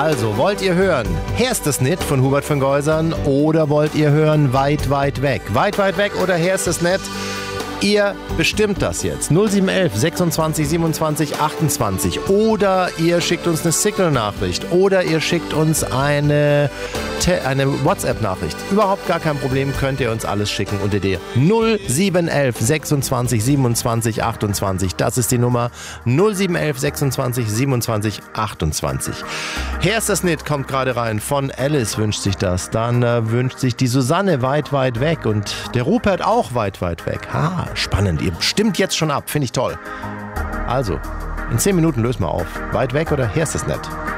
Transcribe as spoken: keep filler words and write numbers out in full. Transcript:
Also, wollt ihr hören Herst es nit von Hubert von Geusern oder wollt ihr hören Weit, weit weg? Weit, weit weg oder Herst es nit? Ihr bestimmt das jetzt. null sieben eins eins sechsundzwanzig siebenundzwanzig achtundzwanzig. Oder ihr schickt uns eine Signal-Nachricht. Oder ihr schickt uns eine, eine WhatsApp-Nachricht. Überhaupt gar kein Problem, könnt ihr uns alles schicken unter der null sieben eins eins sechsundzwanzig siebenundzwanzig achtundzwanzig. Das ist die Nummer null sieben eins eins sechsundzwanzig siebenundzwanzig achtundzwanzig. Herst es nit kommt gerade rein. Von Alice wünscht sich das. Dann äh, wünscht sich die Susanne Weit, weit weg. Und der Rupert auch Weit, weit weg. Ha, spannend. Ihr stimmt jetzt schon ab. Finde ich toll. Also, in zehn Minuten lösen wir auf. Weit weg oder Herst es nit?